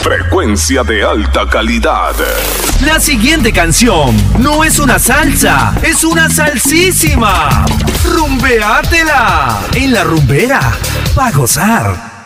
frecuencia de alta calidad. La siguiente canción no es una salsa, es una salsísima. Rumbeátela en La Rumbera, pa' gozar.